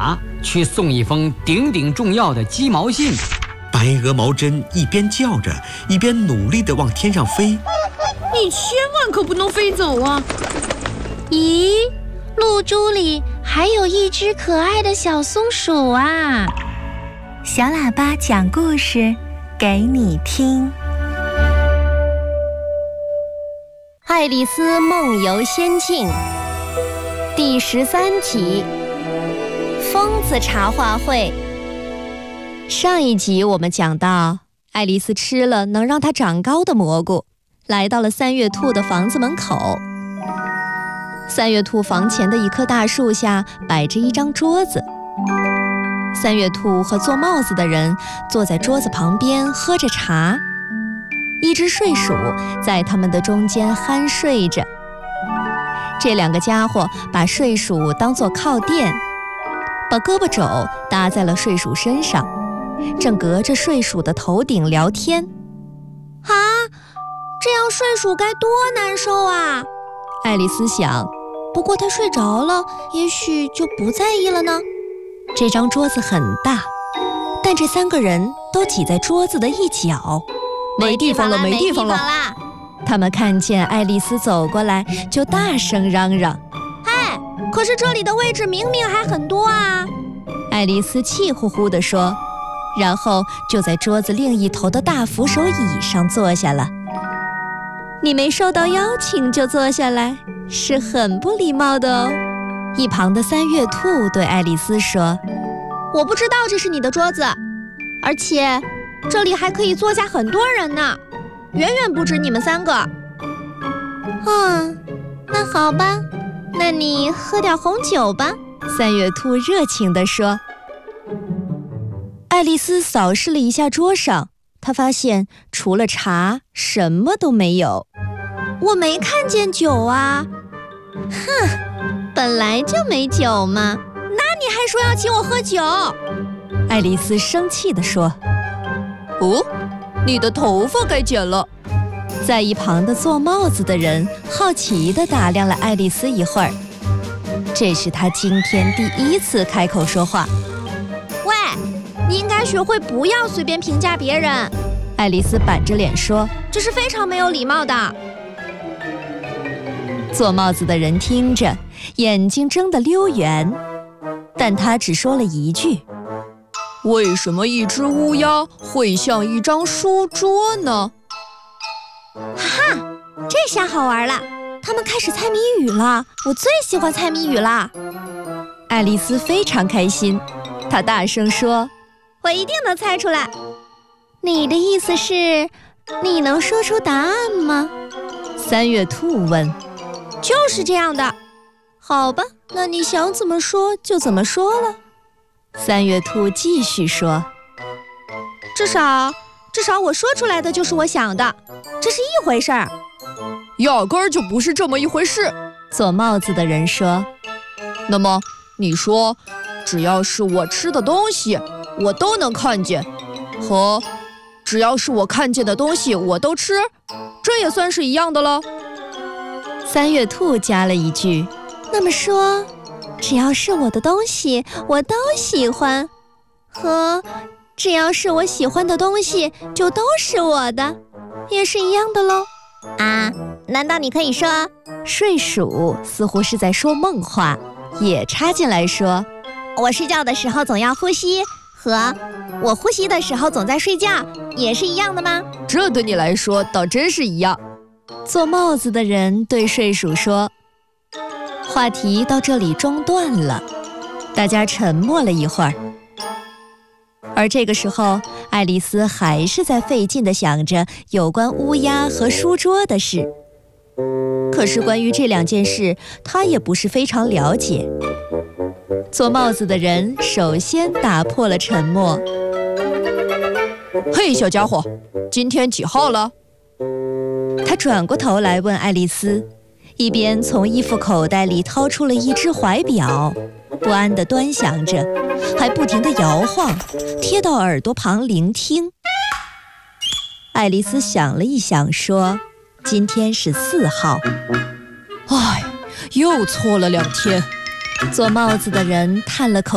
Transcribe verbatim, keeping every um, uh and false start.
马去送一封顶顶重要的鸡毛信。 白鹅毛针一边叫着，一边努力地往天上飞。 你千万可不能飞走啊！ 咦，露珠里还有一只可爱的小松鼠啊！ 小喇叭讲故事给你听。 爱丽丝梦游仙境第十三集，疯子茶话会。上一集我们讲到，爱丽丝吃了能让她长高的蘑菇，来到了三月兔的房子门口。三月兔房前的一棵大树下摆着一张桌子，三月兔和做帽子的人坐在桌子旁边喝着茶，一只睡鼠在他们的中间酣睡着。这两个家伙把睡鼠当作靠垫，把胳膊肘搭在了睡鼠身上，正隔着睡鼠的头顶聊天。 啊，这样睡鼠该多难受啊！ 爱丽丝想， 不过她睡着了，也许就不在意了呢。 这张桌子很大，但这三个人都挤在桌子的一角， 没地方了，没地方了！ 他们看见爱丽丝走过来，就大声嚷嚷：“ 嗨，可是这里的位置明明还很多啊！” 爱丽丝气呼呼地说，然后就在桌子另一头的大扶手椅上坐下了。你没受到邀请就坐下来，是很不礼貌的哦。一旁的三月兔对爱丽丝说：“ 我不知道这是你的桌子，而且这里还可以坐下很多人呢，远远不止你们三个。”嗯，那好吧，那你喝点红酒吧。 三月兔热情地说。爱丽丝扫视了一下桌上，她发现除了茶什么都没有。 我没看见酒啊！哼，本来就没酒嘛，那你还说要请我喝酒？ 爱丽丝生气地说。 哦，你的头发该剪了。 在一旁的做帽子的人好奇地打量了爱丽丝一会儿，这是她今天第一次开口说话。 喂，你应该学会不要随便评价别人。 爱丽丝板着脸说， 这是非常没有礼貌的。 做帽子的人听着，眼睛睁得溜圆，但他只说了一句：“ 为什么一只乌鸦会像一张书桌呢？” 哈哈，这下好玩了，他们开始猜谜语了，我最喜欢猜谜语了。 爱丽丝非常开心，她大声说：“ 我一定能猜出来。”你的意思是，你能说出答案吗？ 三月兔问。 就是这样的。好吧，那你想怎么说就怎么说了。 三月兔继续说， 至少至少我说出来的就是我想的，这是一回事儿。 压根儿就不是这么一回事。 做帽子的人说。 那么你说，只要是我吃的东西我都能看见，和只要是我看见的东西我都吃，这也算是一样的了。 三月兔加了一句， 那么说，只要是我的东西我都喜欢，和只要是我喜欢的东西就都是我的，也是一样的喽。啊，难道你可以说？ 睡鼠似乎是在说梦话，也插进来说， 我睡觉的时候总要呼吸，和我呼吸的时候总在睡觉也是一样的吗？ 这对你来说倒真是一样。 做帽子的人对睡鼠说。话题到这里中断了，大家沉默了一会儿。而这个时候，爱丽丝还是在费劲地想着有关乌鸦和书桌的事。可是关于这两件事，她也不是非常了解。做帽子的人首先打破了沉默。 嘿，小家伙，今天几号了？ 他转过头来问爱丽丝，一边从衣服口袋里掏出了一只怀表，不安地端详着，还不停地摇晃，贴到耳朵旁聆听。爱丽丝想了一想，说：“今天是四号。” 唉，又错了两天。 做帽子的人叹了口